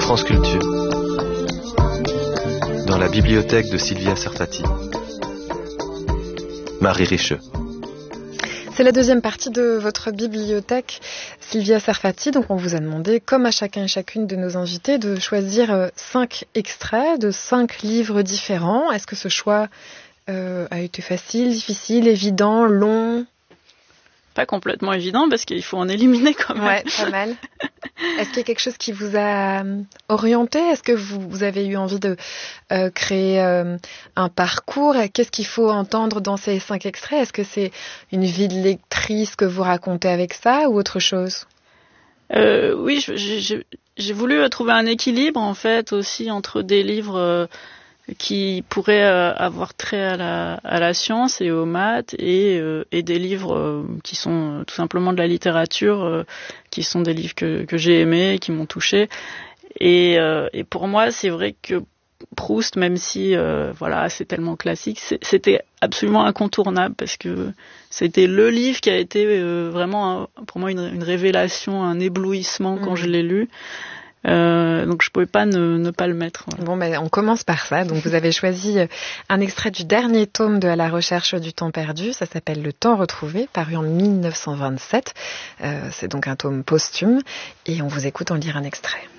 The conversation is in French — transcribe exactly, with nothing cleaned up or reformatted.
France Culture, dans la bibliothèque de Sylvia Serfati. Marie Richeux. C'est la deuxième partie de votre bibliothèque, Sylvia Serfati. Donc on vous a demandé, comme à chacun et chacune de nos invités, de choisir cinq extraits de cinq livres différents. Est-ce que ce choix euh, a été facile, difficile, évident, long ? Pas complètement évident parce qu'il faut en éliminer quand même. Ouais, pas mal. Est-ce qu'il y a quelque chose qui vous a orienté ? Est-ce que vous, vous avez eu envie de euh, créer euh, un parcours ? Qu'est-ce qu'il faut entendre dans ces cinq extraits ? Est-ce que c'est une vie de lectrice que vous racontez avec ça ou autre chose ? euh, Oui, j'ai, j'ai voulu trouver un équilibre en fait aussi entre des livres euh, qui pourraient euh, avoir trait à la, à la science et aux maths et, euh, et des livres euh, qui sont euh, tout simplement de la littérature, euh, qui sont des livres que, que j'ai aimés, qui m'ont touchée. Et, euh, et pour moi, c'est vrai que Proust, même si euh, voilà, c'est tellement classique, c'est, c'était absolument incontournable parce que c'était le livre qui a été euh, vraiment un, pour moi une, une révélation, un éblouissement quand mmh. je l'ai lu. Euh, donc je pouvais pas ne, ne pas le mettre. Voilà. Bon, ben on commence par ça. Donc vous avez choisi un extrait du dernier tome de À la recherche du temps perdu. Ça s'appelle Le temps retrouvé, paru en mille neuf cent vingt-sept. Euh, c'est donc un tome posthume et on vous écoute en lire un extrait.